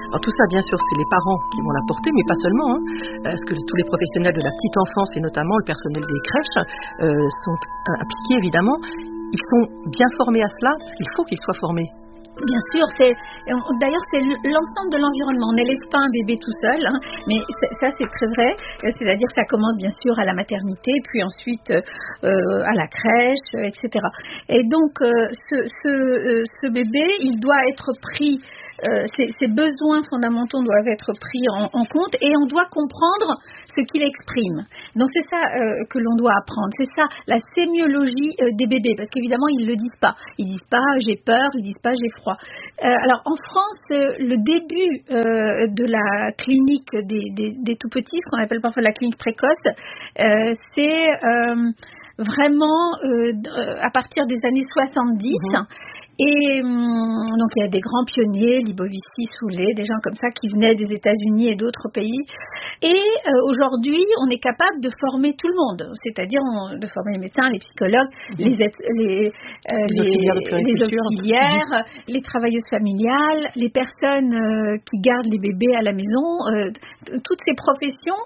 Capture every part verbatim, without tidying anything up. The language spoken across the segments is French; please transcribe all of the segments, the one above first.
Alors tout ça, bien sûr, c'est les parents qui vont la porter, mais pas seulement, hein, parce que tous les professionnels de la petite enfance et notamment le personnel des crèches euh, sont impliqués évidemment. Ils sont bien formés à cela, parce qu'il faut qu'ils soient formés. Bien sûr, c'est d'ailleurs c'est l'ensemble de l'environnement. On n'élève pas un bébé tout seul, hein, mais ça c'est très vrai. C'est-à-dire que ça commence bien sûr à la maternité, puis ensuite euh, à la crèche, et cetera. Et donc euh, ce, ce, euh, ce bébé, il doit être pris. Euh, ses, ses besoins fondamentaux doivent être pris en, en compte et on doit comprendre ce qu'il exprime. Donc c'est ça euh, que l'on doit apprendre. C'est ça la sémiologie euh, des bébés, parce qu'évidemment ils le disent pas. Ils disent pas j'ai peur, ils disent pas j'ai froid. Euh, alors en France, euh, le début euh, de la clinique des, des, des tout petits, ce qu'on appelle parfois la clinique précoce, euh, c'est euh, vraiment euh, à partir des années soixante-dix. Mmh. Et hum, donc il y a des grands pionniers, Libovici, Soulet, des gens comme ça qui venaient des États-Unis et d'autres pays. Et euh, aujourd'hui, on est capable de former tout le monde, c'est-à-dire on, de former les médecins, les psychologues, mmh. les, les, euh, les, les auxiliaires, les, auxiliaires mmh. les travailleuses familiales, les personnes euh, qui gardent les bébés à la maison. Euh, toutes ces professions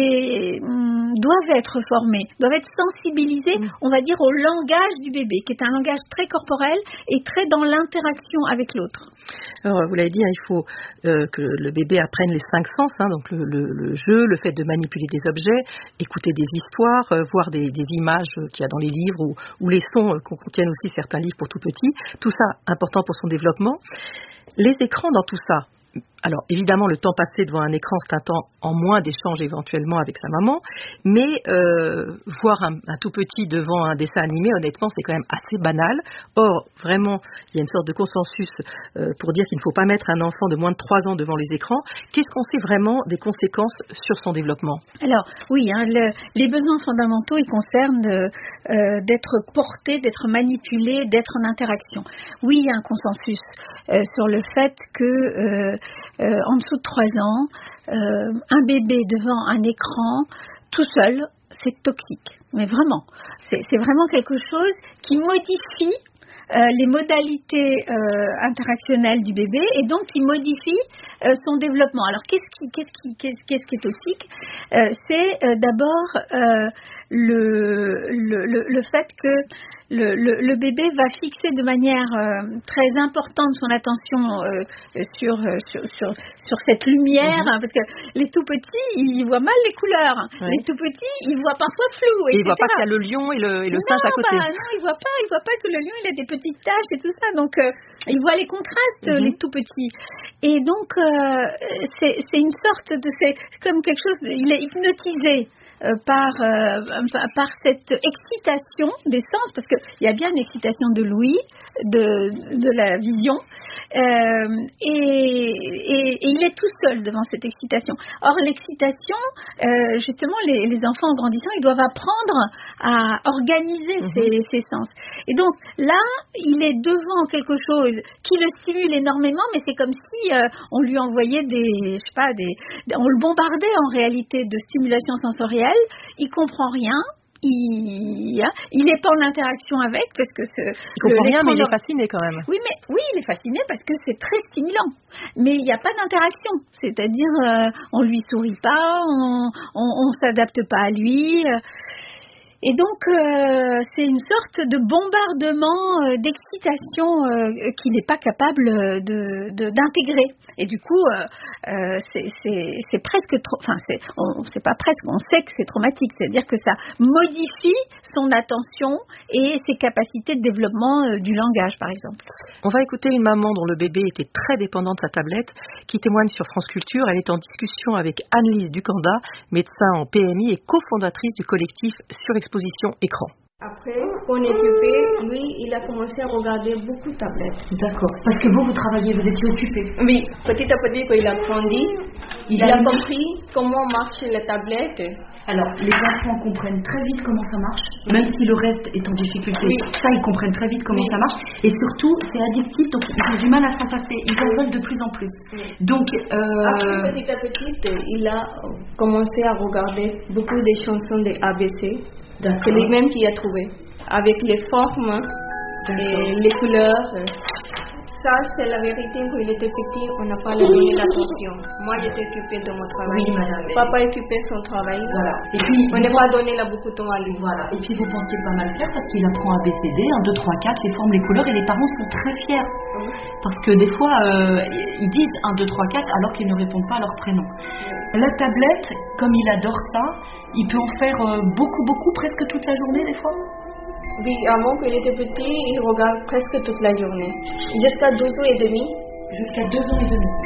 et, hum, doivent être formées, doivent être sensibilisées, mmh. on va dire, au langage du bébé, qui est un langage très corporel et très dans l'interaction avec l'autre. Alors, vous l'avez dit, hein, il faut euh, que le bébé apprenne les cinq sens, hein, donc le, le, le jeu, le fait de manipuler des objets, écouter des histoires, euh, voir des, des images euh, qu'il y a dans les livres ou, ou les sons euh, qu'on contiennent aussi certains livres pour tout petits. Tout ça important pour son développement. Les écrans dans tout ça. Alors, évidemment, le temps passé devant un écran, c'est un temps en moins d'échange éventuellement avec sa maman, mais euh, voir un, un tout petit devant un dessin animé, honnêtement, c'est quand même assez banal. Or, vraiment, il y a une sorte de consensus euh, pour dire qu'il ne faut pas mettre un enfant de moins de trois ans devant les écrans. Qu'est-ce qu'on sait vraiment des conséquences sur son développement ? Alors, oui, hein, le, les besoins fondamentaux, ils concernent euh, d'être porté, d'être manipulé, d'être en interaction. Oui, il y a un consensus euh, sur le fait que... Euh, Euh, en dessous de trois ans, euh, un bébé devant un écran tout seul, c'est toxique. Mais vraiment, c'est, c'est vraiment quelque chose qui modifie euh, les modalités euh, interactionnelles du bébé et donc qui modifie euh, son développement. Alors qu'est-ce qui, qu'est-ce qui, qu'est-ce, qu'est-ce qui est toxique ? euh, C'est euh, d'abord euh, le, le, le, le fait que Le, le, le bébé va fixer de manière euh, très importante son attention euh, sur, euh, sur, sur, sur cette lumière, mmh. hein, parce que les tout petits, ils voient mal les couleurs. Oui. Les tout petits, ils voient parfois flou, et cetera. Ils ne voient pas qu'il y a le lion et le, et le non, singe à côté. Bah, non, ils ne voient pas, ils voient pas que le lion, il a des petites taches et tout ça. Donc, euh, ils voient les contrastes, mmh. les tout petits. Et donc, euh, c'est, c'est une sorte de... C'est comme quelque chose... Il est hypnotisé. Euh, par, euh, par cette excitation des sens, parce qu'il y a bien une excitation de l'ouïe, de, de la vision, euh, et, et, et il est tout seul devant cette excitation. Or, l'excitation, euh, justement, les, les enfants en grandissant, ils doivent apprendre à organiser mmh. ces, ces sens. Et donc, là, il est devant quelque chose qui le stimule énormément, mais c'est comme si euh, on lui envoyait des, je sais pas, des, on le bombardait en réalité de stimulation sensorielle. Il comprend rien, il il n'est pas en interaction avec parce que ce, il comprend rien, mais il est fasciné quand même. Oui, mais oui, il est fasciné parce que c'est très stimulant. Mais il n'y a pas d'interaction, c'est-à-dire euh, on lui sourit pas, on on, on s'adapte pas à lui. Euh, Et donc, euh, c'est une sorte de bombardement euh, d'excitation euh, qu'il n'est pas capable de, de, d'intégrer. Et du coup, euh, euh, c'est, c'est, c'est presque trop... Enfin, c'est, on, c'est pas presque, on sait que c'est traumatique. C'est-à-dire que ça modifie son attention et ses capacités de développement euh, du langage, par exemple. On va écouter une maman dont le bébé était très dépendant de sa tablette, qui témoigne sur France Culture. Elle est en discussion avec Anne-Lise Ducanda, médecin en P M I et cofondatrice du collectif Surexposition Exposition écran. Après, on est occupé, lui, il a commencé à regarder beaucoup de tablettes. D'accord. Parce que vous, vous travaillez, vous étiez occupé. Oui, petit à petit, quand il a grandi, il, il a, a compris comment marche la tablette. Alors, les enfants comprennent très vite comment ça marche, oui. Même si le reste est en difficulté. Oui. Ça, ils comprennent très vite comment oui. ça marche. Et surtout, c'est addictif, donc ils ont du mal à s'en passer. Ils en veulent de plus en plus. Oui. Donc, euh... après, petit à petit, il a commencé à regarder beaucoup de chansons de A B C. D'accord. C'est lui-même qui a trouvé, avec les formes et les couleurs. ça, c'est la vérité. Quand il était petit, on n'a pas donné l'attention. Moi, j'étais occupée de mon travail. Oui, madame. Papa occupé son travail. Voilà. Et puis, on n'a pas donné là beaucoup de temps à lui. Voilà. Et puis, vous pensiez pas mal faire parce qu'il apprend A B C D, un, deux, trois, quatre, les formes, les couleurs, et les parents sont très fiers. Oui. Parce que des fois, euh, ils disent un, deux, trois, quatre alors qu'ils ne répondent pas à leur prénom. Oui. La tablette, comme il adore ça, il peut en faire euh, beaucoup, beaucoup, presque toute la journée des fois. Oui, avant qu'il était petit, il regarde presque toute la journée. Jusqu'à deux ans et demi. Jusqu'à deux ans et demi.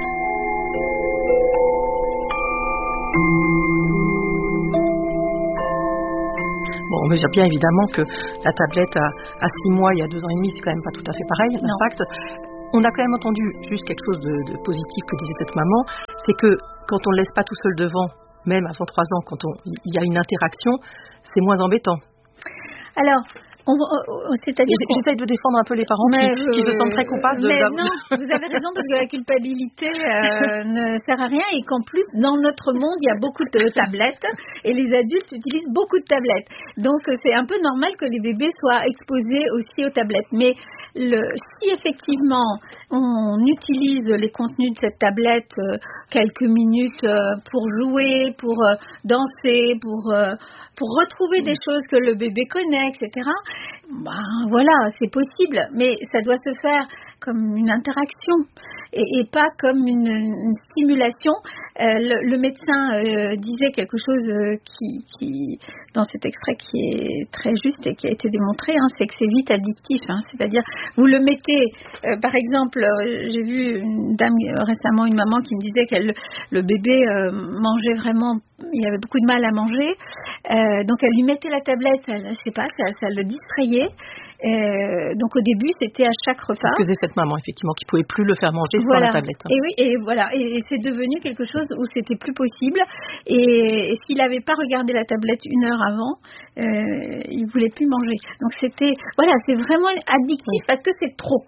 Bon, on mesure bien évidemment que la tablette à, à six mois et à deux ans et demi, c'est quand même pas tout à fait pareil, l'impact. On a quand même entendu juste quelque chose de, de positif que disait cette maman, c'est que quand on ne le laisse pas tout seul devant, même avant trois ans, quand il y a une interaction, c'est moins embêtant. Alors, on, on, c'est-à-dire j'essaie de défendre un peu les parents qui, euh, qui se sentent très coupables. Mais de... non, vous avez raison parce que la culpabilité euh, ne sert à rien et qu'en plus dans notre monde il y a beaucoup de tablettes et les adultes utilisent beaucoup de tablettes. Donc c'est un peu normal que les bébés soient exposés aussi aux tablettes. Mais le, si effectivement on utilise les contenus de cette tablette euh, quelques minutes euh, pour jouer, pour euh, danser, pour euh, pour retrouver des choses que le bébé connaît, et cetera. Ben voilà, c'est possible, mais ça doit se faire comme une interaction et, et pas comme une, une stimulation. Euh, le, le médecin euh, disait quelque chose euh, qui, qui, dans cet extrait qui est très juste et qui a été démontré, hein, c'est que c'est vite addictif. Hein, c'est-à-dire, vous le mettez, euh, par exemple, euh, j'ai vu une dame euh, récemment, une maman qui me disait que le bébé euh, mangeait vraiment, il avait beaucoup de mal à manger, euh, donc elle lui mettait la tablette, ça, je sais pas, ça, ça le distrayait. Euh, donc au début c'était à chaque repas. Parce que c'est cette maman effectivement qui pouvait plus le faire manger voilà. sans la tablette. Hein. Et oui, et voilà, et, et c'est devenu quelque chose où c'était plus possible. Et, et s'il n'avait pas regardé la tablette une heure avant, euh, il voulait plus manger. Donc c'était, voilà, c'est vraiment addictif parce que c'est trop.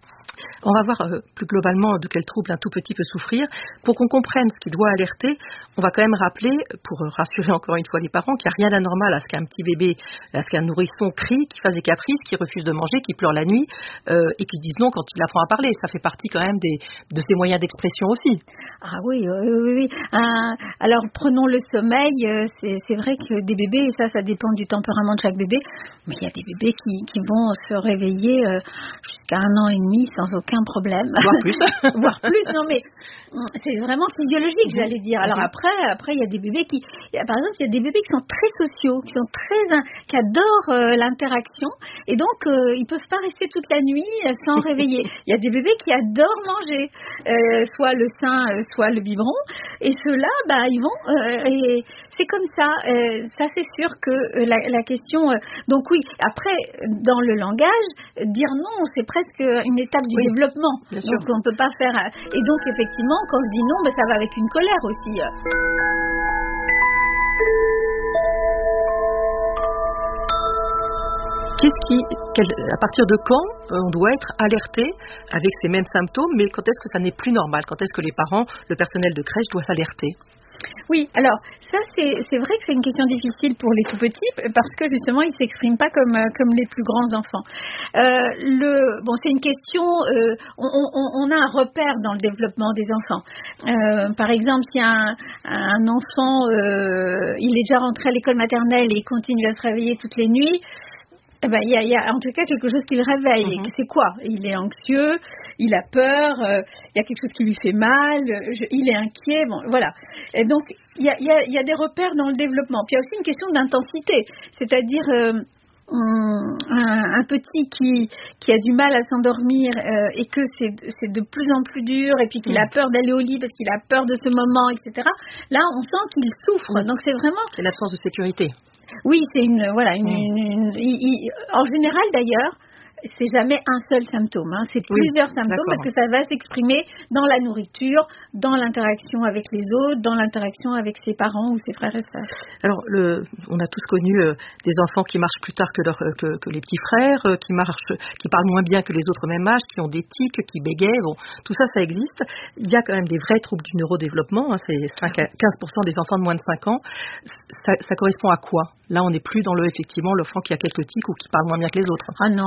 On va voir euh, plus globalement de quel trouble un tout petit peut souffrir. Pour qu'on comprenne ce qui doit alerter, on va quand même rappeler, pour rassurer encore une fois les parents, qu'il n'y a rien d'anormal à ce qu'un petit bébé, à ce qu'un nourrisson crie, qui fasse des caprices, qui refuse de manger, qui pleure la nuit euh, et qui dise non quand il apprend à parler. Ça fait partie quand même des, de ses moyens d'expression aussi. Ah oui, oui, oui. oui. Euh, alors prenons le sommeil. Euh, c'est, c'est vrai que des bébés, et ça, ça dépend du tempérament de chaque bébé, mais il y a des bébés qui, qui vont se réveiller euh, jusqu'à un an et demi sans aucun problème. Voire plus. Voire plus, non mais c'est vraiment physiologique, j'allais dire. Alors après, après il y a des bébés qui, par exemple, il y a des bébés qui sont très sociaux, qui sont très, qui adorent euh, l'interaction, et donc euh, ils peuvent pas rester toute la nuit euh, sans réveiller. Il y a des bébés qui adorent manger, euh, soit le sein, euh, soit le biberon, et ceux-là, bah ils vont, euh, et c'est comme ça. Euh, ça c'est sûr que euh, la, la question. Euh, donc oui, après dans le langage, dire non, c'est presque une étape du oui, développement. Donc on ne peut pas faire. Et donc effectivement, quand on se dit non, ben, ça va avec une colère aussi. Qu'est-ce qui, quel, à partir de quand on doit être alerté avec ces mêmes symptômes, mais quand est-ce que ça n'est plus normal? Quand est-ce que les parents, le personnel de crèche doit s'alerter? Oui, alors ça c'est, c'est vrai que c'est une question difficile pour les tout petits parce que justement ils s'expriment pas comme comme les plus grands enfants. Euh, le bon c'est une question, euh, on, on, on a un repère dans le développement des enfants. Euh, par exemple, si un, un enfant euh, il est déjà rentré à l'école maternelle et il continue à se réveiller toutes les nuits. Eh ben, il y a, il y a en tout cas quelque chose qui le réveille. Mm-hmm. C'est quoi? Il est anxieux, il a peur, euh, il y a quelque chose qui lui fait mal, je, il est inquiet. Bon, voilà. Et donc, il y a, il y a, il y a des repères dans le développement. Puis il y a aussi une question d'intensité. C'est-à-dire, euh, un, un petit qui, qui a du mal à s'endormir euh, et que c'est, c'est de plus en plus dur et puis qu'il mm. a peur d'aller au lit parce qu'il a peur de ce moment, et cetera. Là, on sent qu'il souffre. Mm. Donc, c'est vraiment... C'est l'absence de sécurité. Oui, c'est une voilà une, mmh. une, une, une, une en général d'ailleurs, c'est jamais un seul symptôme, hein. C'est oui, plusieurs symptômes d'accord. Parce que ça va s'exprimer dans la nourriture, dans l'interaction avec les autres, dans l'interaction avec ses parents ou ses frères et sœurs. Alors, le, on a tous connu euh, des enfants qui marchent plus tard que, leur, que, que les petits frères, euh, qui marchent, qui parlent moins bien que les autres au même âge, qui ont des tics, qui bégayent. Bon, tout ça, ça existe. Il y a quand même des vrais troubles du neurodéveloppement. Hein, c'est cinq à quinze pour cent des enfants de moins de cinq ans. Ça, ça correspond à quoi? Là, on n'est plus dans le, effectivement, l'enfant qui a quelques tics ou qui parle moins bien que les autres. Ah non,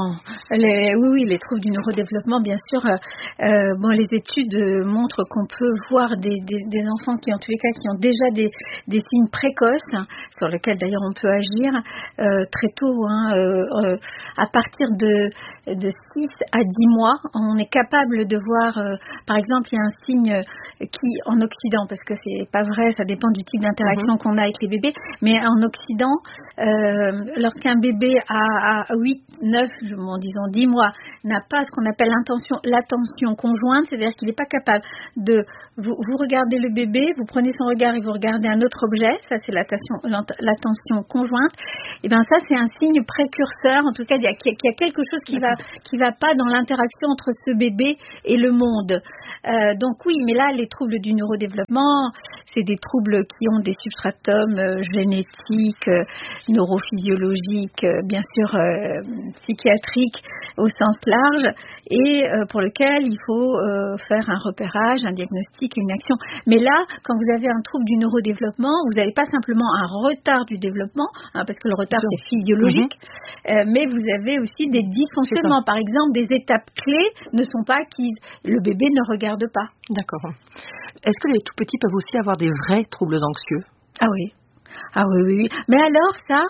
Les, oui, oui, les troubles du neurodéveloppement, bien sûr. Euh, bon, les études montrent qu'on peut voir des, des, des enfants qui, en tous les cas, qui ont déjà des, des signes précoces, hein, sur lesquels d'ailleurs on peut agir euh, très tôt. Hein, euh, euh, à partir de, de six à dix mois, on est capable de voir, euh, par exemple, il y a un signe qui, en Occident, parce que c'est pas vrai, ça dépend du type d'interaction mm-hmm. qu'on a avec les bébés, mais en Occident, euh, lorsqu'un bébé a, a huit, neuf, en disant dix mois, n'a pas ce qu'on appelle l'attention, l'attention conjointe, c'est-à-dire qu'il n'est pas capable de, vous, vous regardez le bébé, vous prenez son regard et vous regardez un autre objet, ça c'est l'attention, l'attention conjointe, et bien ça c'est un signe précurseur, en tout cas il y a, qu'il y a quelque chose qui va, qui va pas dans l'interaction entre ce bébé et le monde. Euh, donc oui, mais là les troubles du neurodéveloppement, c'est des troubles qui ont des substratomes euh, génétiques, euh, neurophysiologiques, euh, bien sûr euh, psychiatriques au sens large, et euh, pour lequel il faut euh, faire un repérage, un diagnostic et une action. Mais là, quand vous avez un trouble du neurodéveloppement, vous n'avez pas simplement un retard du développement, hein, parce que le retard c'est physiologique, mm-hmm. euh, mais vous avez aussi des dysfonctionnements. Par exemple, des étapes clés ne sont pas acquises. Le bébé ne regarde pas. D'accord. Est-ce que les tout petits peuvent aussi avoir des vrais troubles anxieux ? Ah oui. Ah oui, oui, oui. Mais alors ça...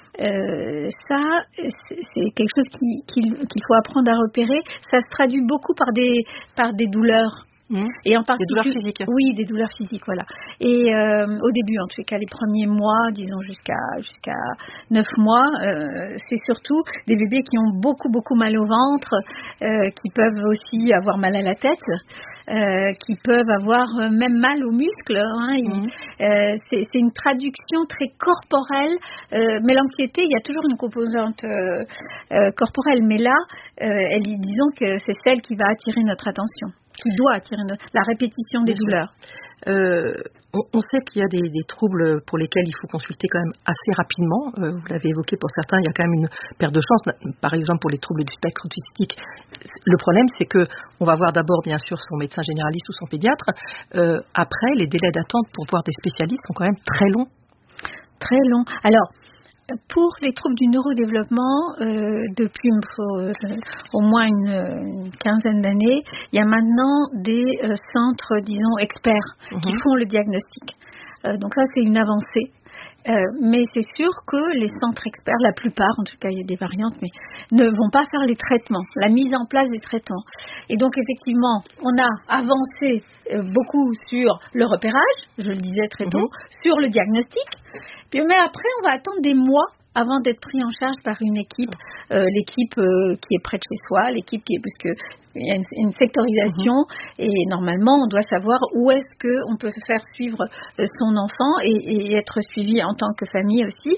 Euh, ça, c'est quelque chose qui, qu'il, qu'il faut apprendre à repérer. Ça se traduit beaucoup par des, par des douleurs. Mmh. Et en particulier, des douleurs physiques. Oui, des douleurs physiques, voilà. Et euh, au début, en tout cas, les premiers mois, disons jusqu'à jusqu'à neuf mois, euh, c'est surtout des bébés qui ont beaucoup beaucoup mal au ventre, euh, qui peuvent aussi avoir mal à la tête, euh, qui peuvent avoir même mal aux muscles. Hein, mmh. euh, c'est, c'est une traduction très corporelle. Euh, mais l'anxiété, il y a toujours une composante euh, euh, corporelle, mais là, euh, elle, disons que c'est celle qui va attirer notre attention, qui doit attirer notre, la répétition des Bien douleurs. Euh, on, on sait qu'il y a des, des troubles pour lesquels il faut consulter quand même assez rapidement. Euh, vous l'avez évoqué, pour certains, il y a quand même une perte de chance. Par exemple, pour les troubles du spectre autistique, le problème, c'est que on va voir d'abord, bien sûr, son médecin généraliste ou son pédiatre. Euh, après, les délais d'attente pour voir des spécialistes sont quand même très longs. Très longs. Alors, pour les troubles du neurodéveloppement, euh, depuis euh, au moins une, une quinzaine d'années, il y a maintenant des euh, centres, disons, experts mmh. qui font le diagnostic. Euh, donc ça, c'est une avancée. Euh, mais c'est sûr que les centres experts, la plupart, en tout cas il y a des variantes, mais ne vont pas faire les traitements, la mise en place des traitements. Et donc effectivement, on a avancé euh, beaucoup sur le repérage, je le disais très tôt, mmh. sur le diagnostic, puis, mais après on va attendre des mois avant d'être pris en charge par une équipe, euh, l'équipe euh, qui est près de chez soi, l'équipe qui est, parce que il y a une, une sectorisation mmh. et normalement on doit savoir où est-ce que on peut faire suivre euh, son enfant et, et être suivi en tant que famille aussi.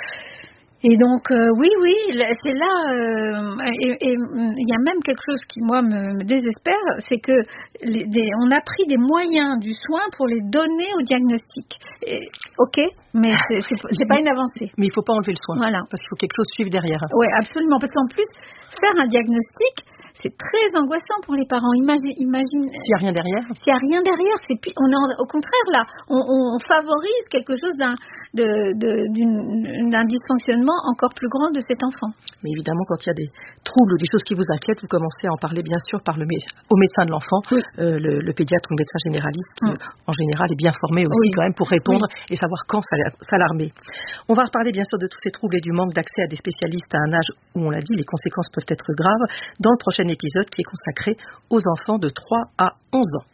Et donc euh, oui, oui, c'est là, euh, et il y a même quelque chose qui moi me, me désespère, c'est que les, des, on a pris des moyens du soin pour les donner au diagnostic. Et, ok, mais c'est, c'est, c'est pas une avancée. Mais il faut pas enlever le soin, voilà. Parce qu'il faut quelque chose suivre derrière. Oui, absolument, parce qu'en plus, faire un diagnostic, c'est très angoissant pour les parents. Imagine, imagine s'il n'y a rien derrière. S'il n'y a rien derrière, c'est on est en, au contraire là, on, on favorise quelque chose d'un, de, de, d'une, d'un dysfonctionnement encore plus grand de cet enfant. Mais évidemment, quand il y a des troubles ou des choses qui vous inquiètent, vous commencez à en parler bien sûr par le au médecin de l'enfant, oui. euh, le, le pédiatre ou le médecin généraliste qui, mmh. en général, est bien formé aussi oui. quand même pour répondre oui. et savoir quand s'alarmer. On va reparler bien sûr de tous ces troubles et du manque d'accès à des spécialistes à un âge où, on l'a dit, les conséquences peuvent être graves dans le prochain épisode qui est consacré aux enfants de trois à onze ans.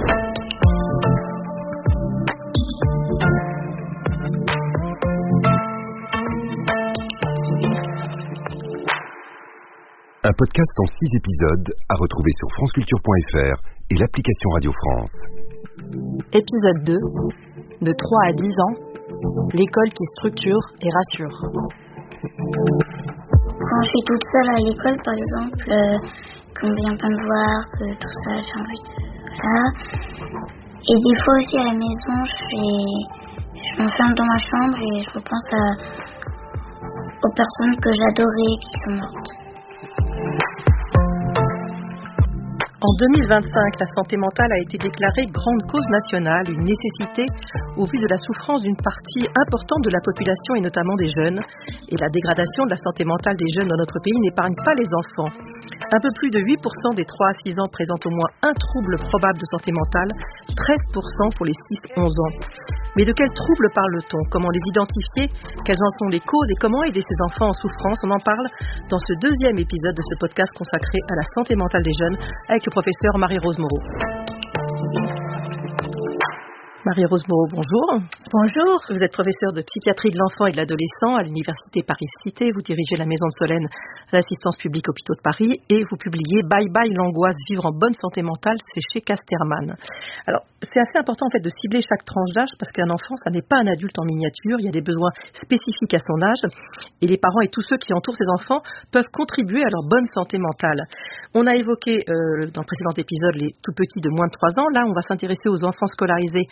Un podcast en six épisodes à retrouver sur franceculture point f r et l'application Radio France. Épisode deux. De trois à dix ans, l'école qui structure et rassure. Quand je suis toute seule à l'école, par exemple, euh, qu'on vient pas me voir, que tout ça, j'ai envie de... Voilà. Et des fois aussi à la maison, je fais... je m'enferme dans ma chambre et je repense à... aux personnes que j'adorais qui sont mortes. En deux mille vingt-cinq, la santé mentale a été déclarée grande cause nationale, une nécessité au vu de la souffrance d'une partie importante de la population et notamment des jeunes. Et la dégradation de la santé mentale des jeunes dans notre pays n'épargne pas les enfants. Un peu plus de huit pour cent des trois à six ans présentent au moins un trouble probable de santé mentale, treize pour cent pour les six à onze ans. Mais de quels troubles parle-t-on? Comment les identifier? Quelles en sont les causes et comment aider ces enfants en souffrance? On en parle dans ce deuxième épisode de ce podcast consacré à la santé mentale des jeunes avec le professeur Marie-Rose Moreau. Marie-Rose Moreau, bonjour. Bonjour. Vous êtes professeure de psychiatrie de l'enfant et de l'adolescent à l'université Paris-Cité. Vous dirigez la Maison de Solène à l'Assistance publique Hôpitaux de Paris et vous publiez Bye bye l'angoisse, vivre en bonne santé mentale, c'est chez Casterman. Alors, c'est assez important en fait de cibler chaque tranche d'âge parce qu'un enfant, ça n'est pas un adulte en miniature. Il y a des besoins spécifiques à son âge et les parents et tous ceux qui entourent ces enfants peuvent contribuer à leur bonne santé mentale. On a évoqué euh, dans le précédent épisode les tout petits de moins de trois ans. Là, on va s'intéresser aux enfants scolarisés